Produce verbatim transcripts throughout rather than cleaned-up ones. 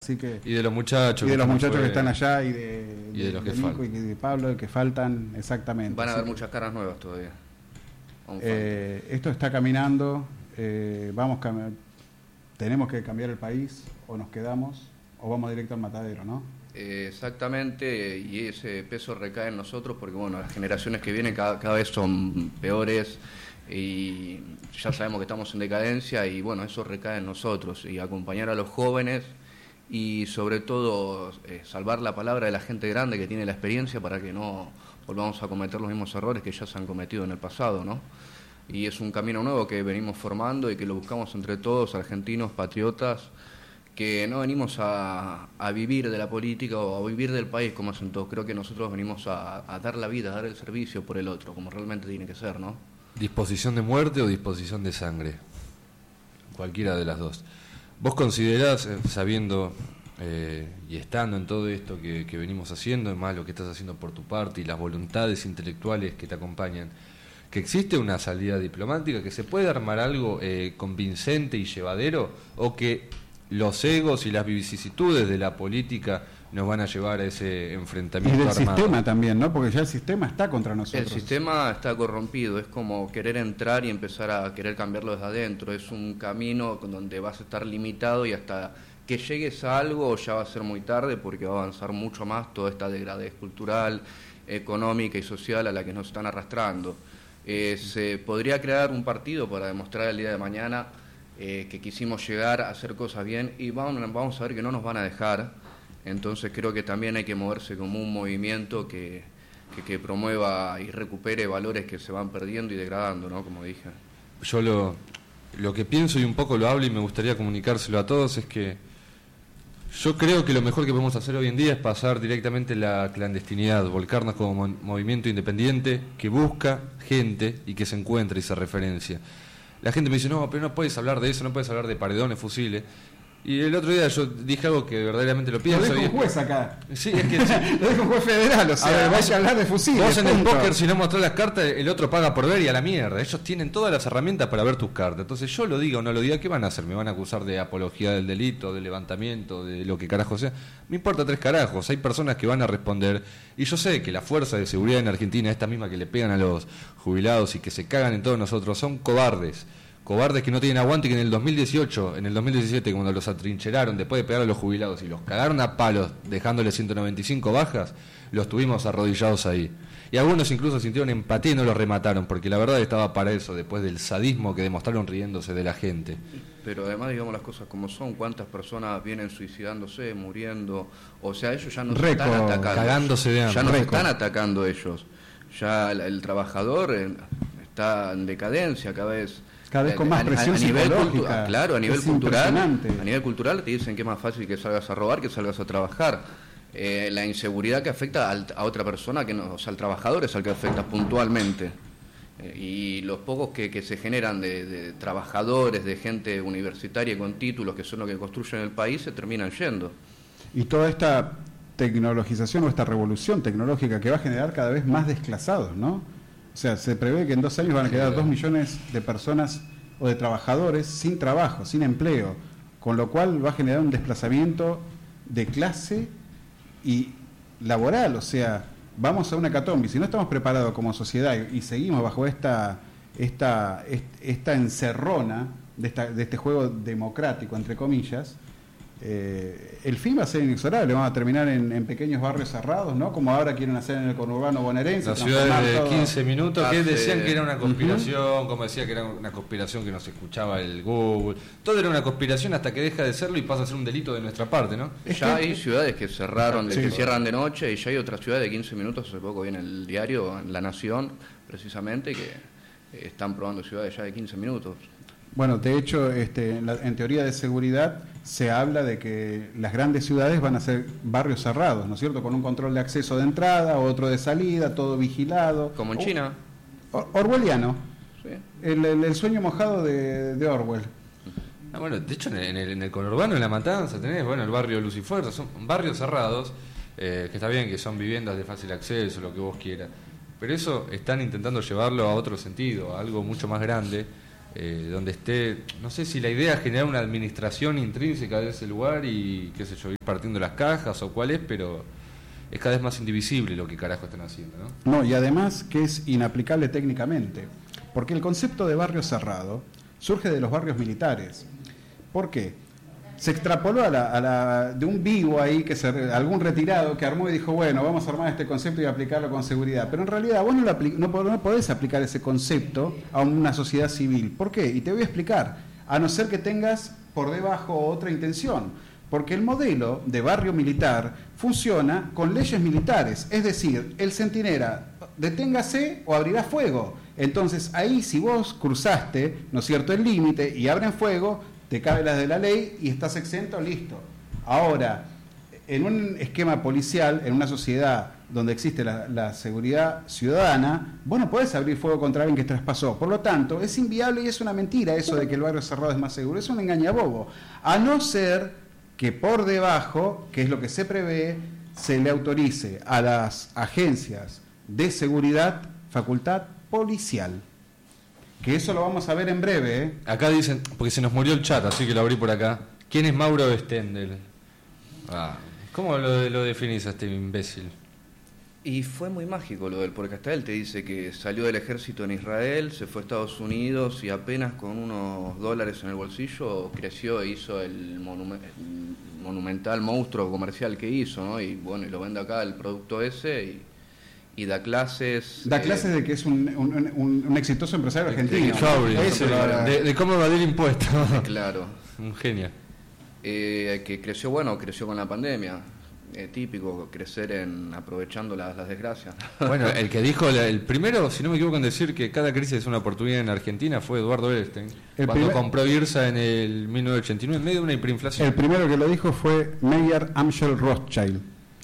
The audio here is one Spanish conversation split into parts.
Así que, y de los muchachos. Y de los muchachos fue, que están allá y de, y de, de los de que Nico faltan. y de Pablo, que faltan, exactamente. Van a haber que, muchas caras nuevas todavía. Eh, esto está caminando, eh, vamos cam- tenemos que cambiar el país, o nos quedamos, o vamos directo al matadero, ¿no? Eh, exactamente, y ese peso recae en nosotros porque, bueno, las generaciones que vienen cada, cada vez son peores y ya sabemos que estamos en decadencia y, bueno, eso recae en nosotros y acompañar a los jóvenes y, sobre todo, eh, salvar la palabra de la gente grande que tiene la experiencia para que no volvamos a cometer los mismos errores que ya se han cometido en el pasado, ¿no? Y es un camino nuevo que venimos formando y que lo buscamos entre todos, argentinos, patriotas, que no venimos a, a vivir de la política o a vivir del país como hacen todos. Creo que nosotros venimos a, a dar la vida, a dar el servicio por el otro, como realmente tiene que ser, ¿no? ¿Disposición de muerte o disposición de sangre? Cualquiera de las dos. ¿Vos considerás, eh, sabiendo eh, y estando en todo esto que, que venimos haciendo, más lo que estás haciendo por tu parte y las voluntades intelectuales que te acompañan, que existe una salida diplomática, que se puede armar algo eh, convincente y llevadero, o que los egos y las vicisitudes de la política nos van a llevar a ese enfrentamiento y del armado? sistema también, ¿no? Porque ya el sistema está contra nosotros. El sistema está corrompido, es como querer entrar y empezar a querer cambiarlo desde adentro. Es un camino donde vas a estar limitado y hasta que llegues a algo ya va a ser muy tarde porque va a avanzar mucho más toda esta degradez cultural, económica y social a la que nos están arrastrando. Eh, se podría crear un partido para demostrar el día de mañana eh, que quisimos llegar a hacer cosas bien y vamos, vamos a ver que no nos van a dejar. Entonces creo que también hay que moverse como un movimiento que, que, que promueva y recupere valores que se van perdiendo y degradando, ¿no? Como dije. Yo lo, lo que pienso y un poco lo hablo y me gustaría comunicárselo a todos es que yo creo que lo mejor que podemos hacer hoy en día es pasar directamente la clandestinidad, volcarnos como mo- movimiento independiente que busca gente y que se encuentra y se referencia. La gente me dice, no, pero no puedes hablar de eso, no puedes hablar de paredones, fusiles. Y el otro día yo dije algo que verdaderamente lo pienso. Lo dejo y... un juez acá. Sí, es que... Sí. Lo dejo un juez federal, o sea, ver, vaya vos, a hablar de fusiles. Vos en el punto. póker, si no mostrás las cartas, el otro paga por ver y a la mierda. Ellos tienen todas las herramientas para ver tus cartas. Entonces yo lo diga o no lo diga, ¿qué van a hacer? ¿Me van a acusar de apología del delito, de levantamiento, de lo que carajo sea? Me importa tres carajos. Hay personas que van a responder. Y yo sé que la fuerza de seguridad en Argentina, esta misma que le pegan a los jubilados y que se cagan en todos nosotros, son cobardes. Cobardes que no tienen aguante, que en el dos mil dieciocho, en el dos mil diecisiete, cuando los atrincheraron después de pegar a los jubilados y los cagaron a palos dejándoles ciento noventa y cinco bajas, los tuvimos arrodillados ahí. Y algunos incluso sintieron empatía y no los remataron, porque la verdad estaba para eso, después del sadismo que demostraron riéndose de la gente. Pero además, digamos las cosas como son, cuántas personas vienen suicidándose, muriendo, o sea, ellos ya no se están atacando. Cagándose de hambre. Ya no se están atacando ellos. Ya el, el trabajador eh, está en decadencia cada vez. Cada vez con más presión a, a nivel psicológica. Claro, a nivel es cultural, a nivel cultural te dicen que es más fácil que salgas a robar que salgas a trabajar. Eh, la inseguridad que afecta al, a otra persona, que no, o sea, al trabajador es al que afecta puntualmente. Eh, y los pocos que, que se generan de, de trabajadores, de gente universitaria con títulos, que son los que construyen el país, se terminan yendo. Y toda esta tecnologización o esta revolución tecnológica que va a generar cada vez más desclasados, ¿no? O sea, se prevé que en dos años van a quedar dos millones de personas o de trabajadores sin trabajo, sin empleo, con lo cual va a generar un desplazamiento de clase y laboral. O sea, vamos a una hecatombe. Si no estamos preparados como sociedad y, y seguimos bajo esta, esta, esta encerrona de, esta, de este juego democrático, entre comillas, Eh, el fin va a ser inexorable. Vamos a terminar en, en pequeños barrios cerrados, ¿no? Como ahora quieren hacer en el conurbano bonaerense. Las ciudades de todo... quince minutos que Hace... decían que era una conspiración, uh-huh. como decía que era una conspiración que no se escuchaba el Google. Todo era una conspiración hasta que deja de serlo y pasa a ser un delito de nuestra parte, ¿no? Es ya que... hay ciudades que cerraron, sí, que sí. cierran de noche, y ya hay otras ciudades de quince minutos. Hace poco viene el diario La Nación, precisamente, que están probando ciudades ya de quince minutos. Bueno, de hecho, este, en, la, en teoría de seguridad se habla de que las grandes ciudades van a ser barrios cerrados, ¿no es cierto? Con un control de acceso de entrada, otro de salida, todo vigilado. Como en China. Or- Orwelliano. Sí. El, el, el sueño mojado de, de Orwell. Ah, bueno, de hecho, en el, en el conurbano, en La Matanza, tenés, bueno, el barrio Luz y Fuerza, son barrios cerrados, eh, que está bien, que son viviendas de fácil acceso, lo que vos quieras. Pero eso están intentando llevarlo a otro sentido, a algo mucho más grande. eh, donde esté, no sé si la idea es generar una administración intrínseca de ese lugar y, qué sé yo, ir partiendo las cajas o cuál es, pero es cada vez más indivisible lo que carajo están haciendo, ¿no? No, y además que es inaplicable técnicamente, porque el concepto de barrio cerrado surge de los barrios militares. ¿Por qué? Se extrapoló a la, a la, de un vivo ahí, que se, algún retirado que armó y dijo, bueno, vamos a armar este concepto y aplicarlo con seguridad. Pero en realidad vos no, lo apli- no, no podés aplicar ese concepto a una sociedad civil. ¿Por qué? Y te voy a explicar. A no ser que tengas por debajo otra intención. Porque el modelo de barrio militar funciona con leyes militares. Es decir, el centinela, deténgase o abrirá fuego. Entonces ahí, si vos cruzaste, ¿no es cierto?, el límite y abren fuego, te cabe las de la ley y estás exento, listo. Ahora, en un esquema policial, en una sociedad donde existe la, la seguridad ciudadana, vos no podés abrir fuego contra alguien que traspasó. Por lo tanto, es inviable y es una mentira eso de que el barrio cerrado es más seguro. Es un engañabobo. A no ser que por debajo, que es lo que se prevé, se le autorice a las agencias de seguridad facultad policial. Que eso lo vamos a ver en breve, ¿eh? Acá dicen, porque se nos murió el chat, así que lo abrí por acá. ¿Quién es Mauro Stendel? Ah, ¿cómo lo, lo definís a este imbécil? Y fue muy mágico lo del, porque hasta él te dice que salió del ejército en Israel, se fue a Estados Unidos y apenas con unos dólares en el bolsillo creció e hizo el, monume- el monumental monstruo comercial que hizo, ¿no? Y bueno, y lo vende acá el producto ese y, y da clases. Da eh, clases de que es un, un, un, un exitoso empresario argentino. Chauri, Eso de, lo- de, de cómo evadir impuestos. Claro. Un genio. Eh, que creció, bueno, creció con la pandemia. Eh, típico, crecer en aprovechando las, las desgracias. Bueno, el que dijo, el primero, si no me equivoco en decir que cada crisis es una oportunidad en Argentina fue Eduardo Edelstein, El cuando primer- compró IRSA en el mil novecientos ochenta y nueve en medio de una hiperinflación. El primero que lo dijo fue Meyer Amschel Rothschild.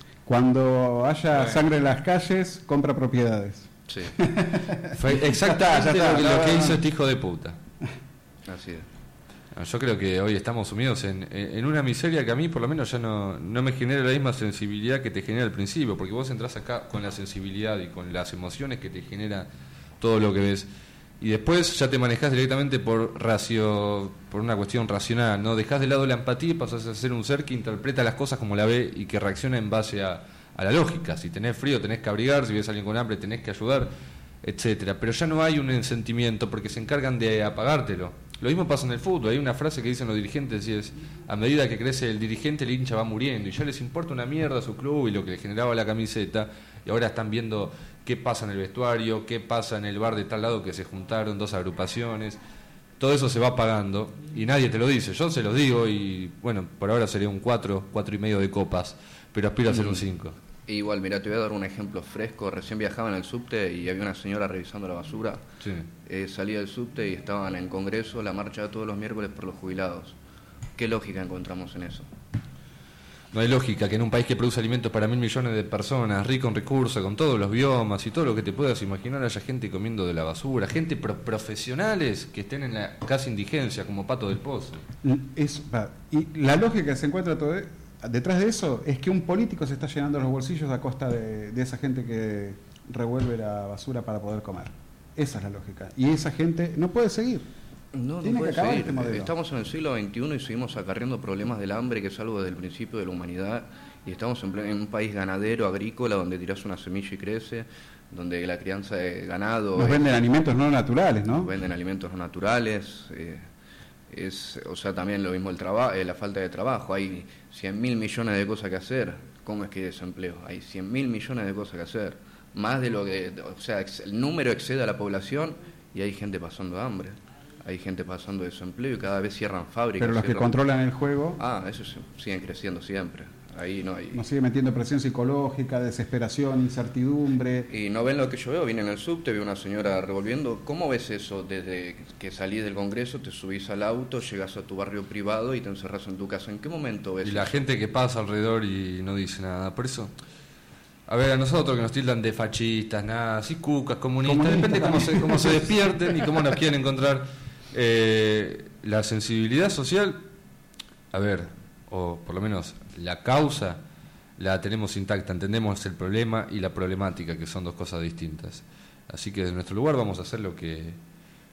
Cuando haya Bueno. sangre en las calles, compra propiedades. Sí, Fue exactamente Ya está, ya lo, está. lo que hizo este hijo de puta. así es. Yo creo que hoy estamos sumidos en, en una miseria que a mí por lo menos ya no, no me genera la misma sensibilidad que te genera al principio, porque vos entrás acá con la sensibilidad y con las emociones que te genera todo lo que ves, y después ya te manejás directamente por racio, por una cuestión racional, ¿no? Dejás de lado la empatía y pasás a ser un ser que interpreta las cosas como la ve y que reacciona en base a, a la lógica. Si tenés frío tenés que abrigar, si ves a alguien con hambre tenés que ayudar, etcétera. Pero ya no hay un sentimiento porque se encargan de apagártelo. Lo mismo pasa en el fútbol. Hay una frase que dicen los dirigentes y es: a medida que crece el dirigente, el hincha va muriendo y ya les importa una mierda su club y lo que le generaba la camiseta, y ahora están viendo qué pasa en el vestuario, qué pasa en el bar de tal lado que se juntaron dos agrupaciones. Todo eso se va apagando y nadie te lo dice. Yo se lo digo y bueno, por ahora sería un cuatro, cuatro y medio de copas, pero aspiro a ser un cinco. Igual, mira, te voy a dar un ejemplo fresco. Recién viajaba en el subte y había una señora revisando la basura. Sí. Eh, salía del subte y estaban en Congreso, la marcha de todos los miércoles por los jubilados. ¿Qué lógica encontramos en eso? No hay lógica que en un país que produce alimentos para mil millones de personas, rico en recursos, con todos los biomas y todo lo que te puedas imaginar, haya gente comiendo de la basura, gente pro- profesionales que estén en la casi indigencia, como Pato del Pozo. Es, va, y la lógica que se encuentra todo, detrás de eso es que un político se está llenando los bolsillos a costa de, de esa gente que revuelve la basura para poder comer. Esa es la lógica. Y esa gente no puede seguir. No, no Tiene puede que acabar seguir. este modelo. Estamos en el siglo veintiuno y seguimos acarreando problemas del hambre, que es algo desde el principio de la humanidad. Y estamos en, ple- en un país ganadero, agrícola, donde tirás una semilla y crece, donde la crianza de ganado... Nos es- venden alimentos no naturales, ¿no? venden alimentos no naturales. eh, es, o sea, también lo mismo el trabajo, la falta de trabajo. Hay cien mil millones de cosas que hacer. ¿Cómo es que hay desempleo? Hay cien mil millones de cosas que hacer. Más de lo que... O sea, ex- el número excede a la población y hay gente pasando hambre. Hay gente pasando desempleo y cada vez cierran fábricas. Pero los que cierran- controlan el juego Ah, eso sí, siguen creciendo siempre. Ahí no hay... nos sigue metiendo presión psicológica, desesperación, incertidumbre. Y no ven lo que yo veo, vine en el subte, veo una señora revolviendo. ¿Cómo ves eso? Desde que salís del Congreso, te subís al auto, llegas a tu barrio privado y te encerrás en tu casa. ¿En qué momento ves Y la eso? gente que pasa alrededor y no dice nada. Por eso, a ver, a nosotros que nos tildan de fascistas, nada, así cucas, comunistas, Comunistas depende cómo se, también. cómo se despierten y cómo nos quieren encontrar. Eh, la sensibilidad social, a ver, o por lo menos la causa, la tenemos intacta, entendemos el problema y la problemática, que son dos cosas distintas. Así que desde nuestro lugar vamos a hacer lo que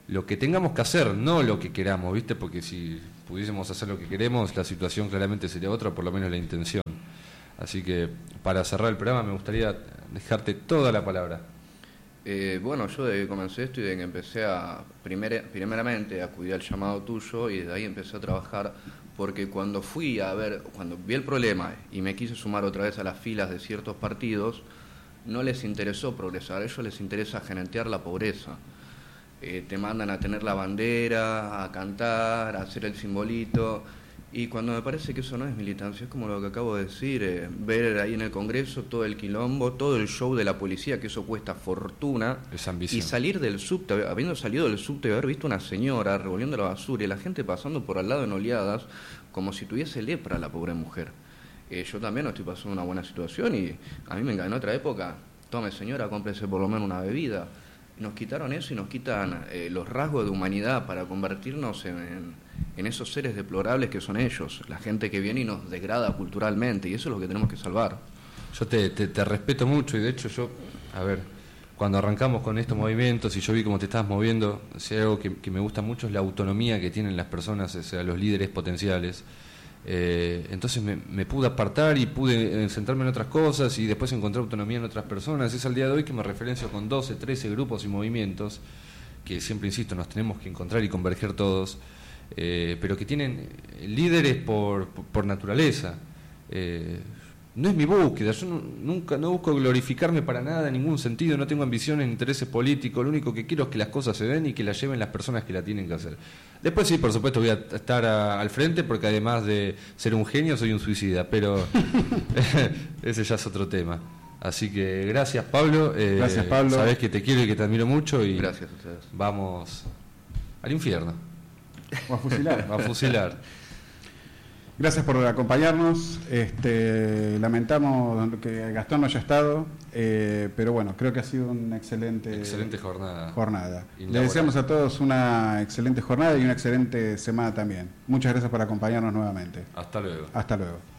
lo que tengamos que hacer, no lo que queramos, ¿viste? Porque si pudiésemos hacer lo que queremos, la situación claramente sería otra, por lo menos la intención. Así que, para cerrar el programa, me gustaría dejarte toda la palabra. Eh, bueno, yo desde que comencé esto y desde que empecé a, primer, primeramente, acudí al llamado tuyo y desde ahí empecé a trabajar, porque cuando fui a ver, cuando vi el problema y me quise sumar otra vez a las filas de ciertos partidos, no les interesó progresar, a ellos les interesa genetear la pobreza. Eh, te mandan a tener la bandera, a cantar, a hacer el simbolito, y cuando me parece que eso no es militancia, es como lo que acabo de decir, eh, ver ahí en el Congreso todo el quilombo, todo el show de la policía, que eso cuesta fortuna, y salir del subte, habiendo salido del subte y haber visto una señora revolviendo la basura y la gente pasando por al lado en oleadas, como si tuviese lepra la pobre mujer. Eh, yo también no estoy pasando una buena situación y a mí me engañó otra época, tome señora, cómprese por lo menos una bebida. Nos quitaron eso y nos quitan eh, los rasgos de humanidad para convertirnos en, en, en esos seres deplorables que son ellos, la gente que viene y nos degrada culturalmente, y eso es lo que tenemos que salvar. Yo te, te, te respeto mucho y de hecho yo, a ver, cuando arrancamos con estos movimientos y yo vi cómo te estabas moviendo, o sea, algo que, que me gusta mucho es la autonomía que tienen las personas, o sea, los líderes potenciales. Eh, entonces me, me pude apartar y pude eh, centrarme en otras cosas y después encontrar autonomía en otras personas. Es al día de hoy que me referencio con doce, trece grupos y movimientos que siempre insisto, nos tenemos que encontrar y converger todos, eh, pero que tienen líderes por, por, por naturaleza. Eh, no es mi búsqueda, yo no, nunca no busco glorificarme para nada en ningún sentido, no tengo ambiciones ni intereses políticos, lo único que quiero es que las cosas se den y que las lleven las personas que la tienen que hacer. Después sí, por supuesto voy a estar a, al frente porque además de ser un genio soy un suicida, pero ese ya es otro tema. Así que gracias Pablo, eh, gracias Pablo, sabés que te quiero y que te admiro mucho y gracias a ustedes. Vamos al infierno. O a fusilar. a fusilar. Gracias por acompañarnos. Este, lamentamos que Gastón no haya estado, eh, pero bueno, creo que ha sido una excelente, excelente jornada. jornada. Le deseamos a todos una excelente jornada y una excelente semana también. Muchas gracias por acompañarnos nuevamente. Hasta luego. Hasta luego.